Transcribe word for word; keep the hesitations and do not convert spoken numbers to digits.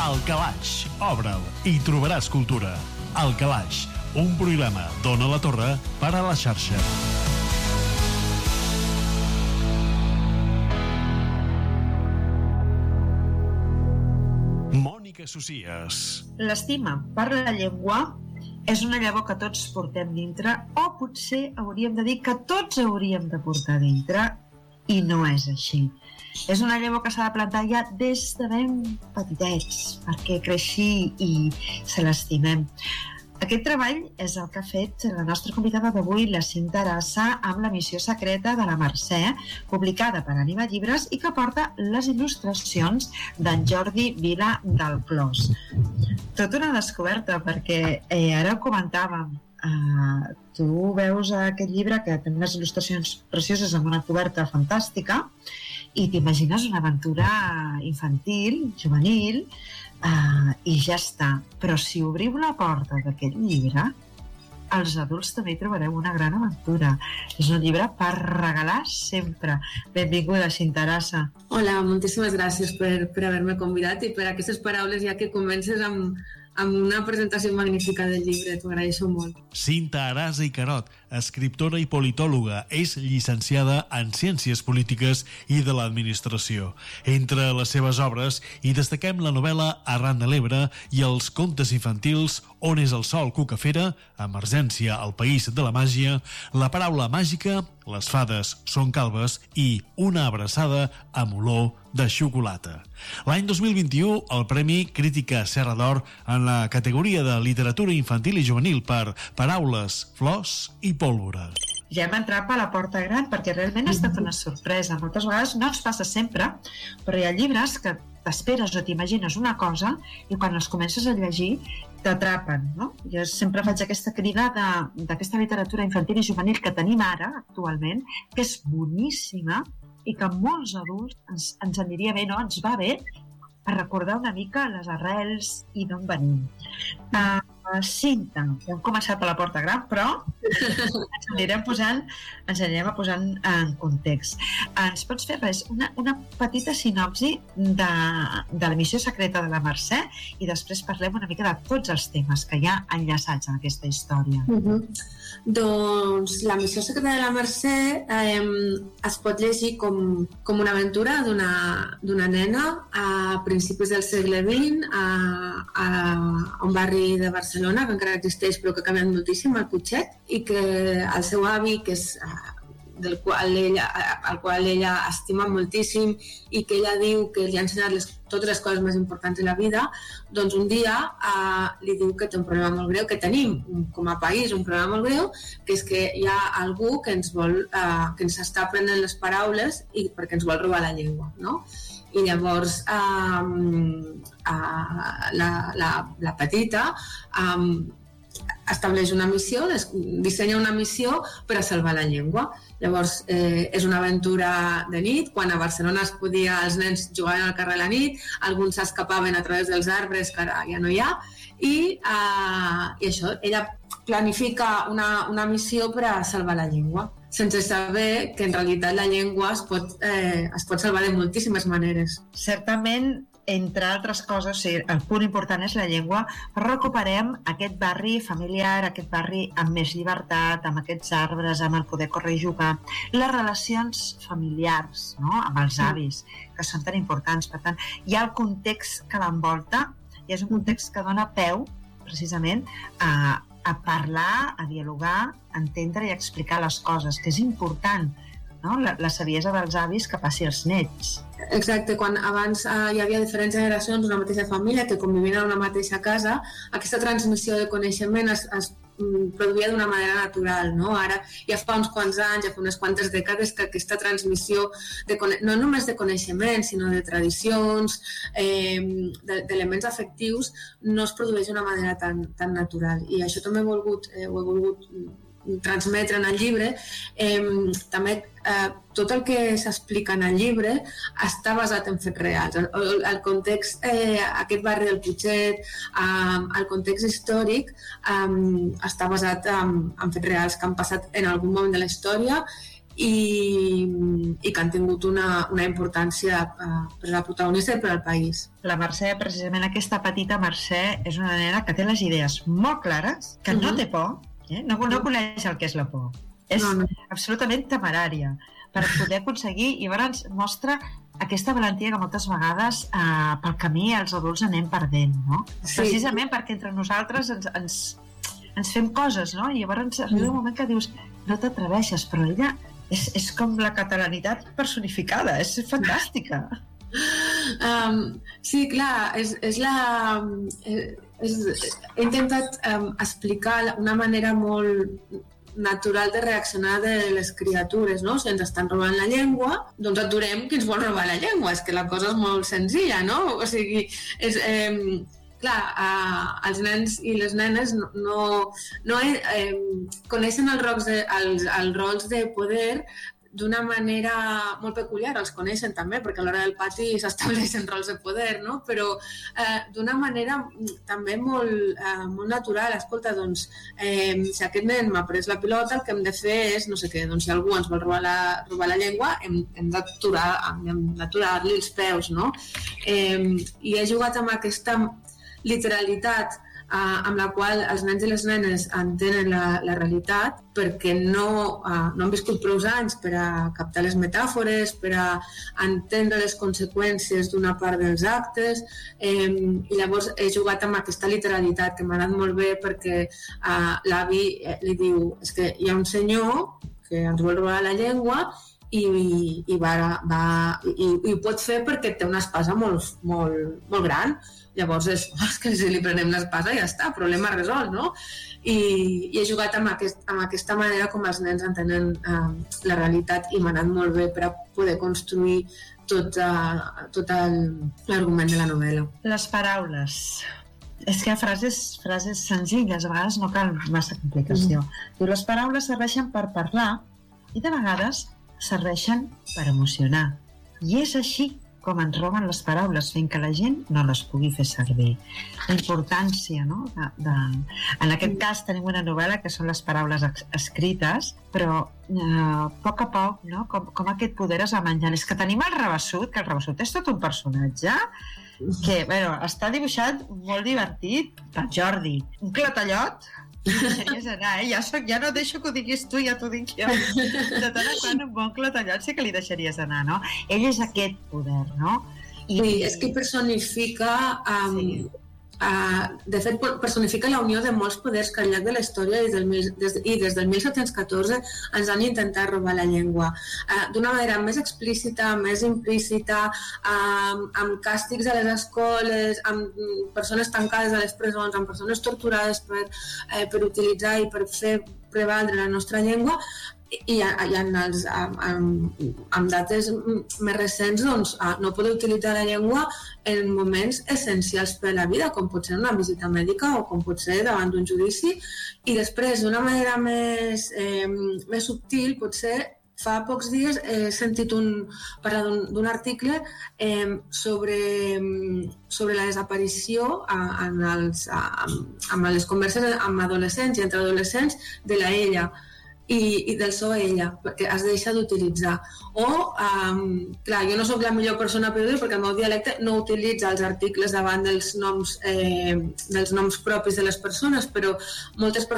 El Calaix, obre'l i trobaràs cultura. El Calaix, un programa d'Ona la Torre per a la xarxa. Mònica Socias. L'estima per la llengua és una llavor que tots portem dintre, o potser hauríem de dir que tots hauríem de portar dintre, i no és així. És una llavor que s'ha de plantar ja des de ben petitets, perquè creixi i se l'estimem. Aquest treball és el que ha fet la nostra convidada d'avui, la Cinta Arassa, amb La missió secreta de la Mercè, publicada per Ànima Llibres i que porta les il·lustracions d'en Jordi Vila del Clos. Tot una descoberta, perquè eh, ara ho comentàvem, eh, tu veus aquest llibre que té unes il·lustracions precioses amb una coberta fantàstica i t'imagines una aventura infantil, juvenil, Uh, i ja està. Però si obriu la porta d'aquest llibre, els adults també hi trobareu una gran aventura. És un llibre per regalar sempre. Benvinguda, Cinta Arassa. Hola, moltíssimes gràcies per, per haver-me convidat i per aquestes paraules, ja que comences amb, amb una presentació magnífica del llibre. T'ho agraeixo molt. Cinta Arassa i Carot, escriptora i politòloga, és llicenciada en Ciències Polítiques i de l'Administració. Entre les seves obres hi destaquem la novel·la Arran de l'Ebre i els contes infantils On és el sol, Cucafera, Emergència al país de la màgia, La paraula màgica, Les fades són calbes i Una abraçada amb olor de xocolata. L'any dos mil vint-i-u, el Premi Crítica Serra d'Or en la categoria de literatura infantil i juvenil per Paraules, flors i pólvora. Ja hem entrat per la porta gran perquè realment ha estat una sorpresa. Moltes vegades no ens passa sempre, però hi ha llibres que t'esperes o t'imagines una cosa i quan els comences a llegir t'atrapen, no? Jo sempre faig aquesta crida de, d'aquesta literatura infantil i juvenil que tenim ara, actualment, que és boníssima i que molts adults ens, ens aniria bé, no? Ens va bé per recordar una mica les arrels i d'on venim. Uh, Cinta, hem començat per la porta gran, però ens anirem posant, ens anirem posant en context. Ens pots fer res, una, una petita sinopsi de, de La missió secreta de la Mercè i després parlem una mica de tots els temes que hi ha enllaçats en aquesta història. Uh-huh. Doncs La missió secreta de la Mercè eh, es pot llegir com, com una aventura d'una, d'una nena a principis del segle vint a, a, a un barri de Barcelona que encara existeix però que ha canviat moltíssim, el Putxet, i que el seu avi, que és del qual ella, al qual ella estima moltíssim i que ella diu que li ha ensenyat les, totes les coses més importants de la vida, doncs un dia eh, li diu que té un problema molt greu, que tenim com a país un problema molt greu, que és que hi ha algú que ens vol, eh, que ens està prenent les paraules i perquè ens vol robar la llengua, no? I llavors eh, eh, la, la, la petita eh, estableix una missió, dissenya una missió per a salvar la llengua. Llavors eh, és una aventura de nit, quan a Barcelona es podia, els nens jugaven al carrer a la nit, alguns s'escapaven a través dels arbres que ara ja no hi ha, i, eh, i això, ella planifica una, una missió per a salvar la llengua, sense saber que en realitat la llengua es pot, eh, es pot salvar de moltíssimes maneres. Certament, entre altres coses, o sigui, el punt important és la llengua, però recuperem aquest barri familiar, aquest barri amb més llibertat, amb aquests arbres, amb el poder córrer i jugar, les relacions familiars, no?, amb els avis, que són tan importants. Per tant, hi ha el context que l'envolta i és un context que dona peu, precisament, a, a parlar, a dialogar, a entendre i a explicar les coses, que és important, no? La, la saviesa dels avis que passi als nets. Exacte, quan abans eh, hi havia diferents generacions d'una mateixa família que convivien en una mateixa casa, aquesta transmissió de coneixement es, es produïa d'una manera natural, no? Ara ja fa uns quants anys, ja fa unes quantes dècades que aquesta transmissió de, no només de coneixement, sinó de tradicions, eh, d'elements afectius, no es produeix d'una manera tan, tan natural. I això també he volgut, eh, ho he volgut transmetre en el llibre. Eh, també eh, tot el que s'explica en el llibre està basat en fets reals. El, el context, eh, aquest barri del Putxet, eh, el context històric eh, està basat en, en fets reals que han passat en algun moment de la història i, i que han tingut una, una importància uh, per a la protagonista i per al país. La Mercè, precisament aquesta petita Mercè, és una nena que té les idees molt clares, que uh-huh. no té por, eh? no, no coneix el que és la por. És no, no. absolutament temerària per poder aconseguir, i llavors mostra aquesta valentia que moltes vegades eh, pel camí els adults anem perdent, no? Sí. Precisament perquè entre nosaltres ens, ens, ens fem coses, no? I llavors arriba un moment que dius no t'atreveixes, però ella és, és com la catalanitat personificada, és fantàstica. Um, sí, clar, és, és la... És, he intentat um, explicar una manera molt natural de reaccionar de les criatures, no? Si ens estan robant la llengua, doncs aturem qui ens vol robar la llengua. És que la cosa és molt senzilla, no? O sigui, és... Eh, clar, eh, els nens i les nenes no, no, no eh, coneixen els rols, de, els, els rols de poder d'una manera molt peculiar, els coneixen també, perquè a l'hora del pati s'estableixen rols de poder, no? Però eh, d'una manera també molt, eh, molt natural. Escolta, doncs, eh, si aquest nen m'ha pres la pilota, el que hem de fer és, no sé què, doncs si algú ens vol robar la, robar la llengua, hem, hem d'aturar, hem d'aturar-li els peus, no? Eh, I he jugat amb aquesta literalitat uh, amb la qual els nens i les nenes entenen la, la realitat, perquè no, uh, no han viscut prou anys per a captar les metàfores, per a entendre les conseqüències d'una part dels actes, eh, i llavors he jugat amb aquesta literalitat que m'ha anat molt bé, perquè uh, l'avi eh, li diu, és que hi ha un senyor que ens vol robar la llengua i, i, va, va, i, i ho pot fer perquè té una espasa molt, molt, molt gran. Llavors és, és que si li prenem l'espasa ja està, problema resolt, no? I, i he jugat amb, aquest, amb aquesta manera com els nens entenen eh, la realitat, i m'ha anat molt bé per a poder construir tot, uh, tot l'argument de la novel·la. Les paraules. És que hi ha frases, frases senzilles, a vegades no cal massa complicació. Mm. Diu, les paraules serveixen per parlar i de vegades serveixen per emocionar. I és així com ens roben les paraules, fent que la gent no les pugui fer servir. La importància, no? De, de... En aquest cas tenim una novel·la que són les paraules escrites, però eh, a poc a poc, no? com, com aquest poder es va menjant. És que tenim el Rabassut, que el Rabassut és tot un personatge que, bueno, està dibuixat molt divertit per Jordi. Un clatallot, deixaries anar, eh? Ja, soc, ja no deixo que ho diguis tu, ja t'ho dic jo. De tant en tant un bon clatallot sí que li deixaries anar, no? Ell és aquest poder, no? I sí, és que personifica um, sí. Uh, de fet personifica la unió de molts poders que al llarg de la història i, del, des, i des del mil set-cents catorze ens han intentat robar la llengua uh, d'una manera més explícita, més implícita, uh, amb càstigs a les escoles, amb persones tancades a les presons, amb persones torturades per, uh, per utilitzar i per fer prevaldre la nostra llengua. I, i en els, amb, amb dates més recents, doncs, no poder utilitzar la llengua en moments essencials per a la vida, com pot ser una visita mèdica o com pot ser davant d'un judici, i després d'una manera més, eh, més subtil, potser fa pocs dies he sentit un, parlar d'un article eh, sobre, sobre la desaparició en els, amb, amb les converses amb adolescents i entre adolescents de la ella, i, i del so ella, perquè es deixa d'utilitzar. O, um, clar, jo no sóc la millor persona per dir, perquè el meu dialecte no utilitza els articles davant dels noms, eh, dels noms propis de les persones, però moltes persones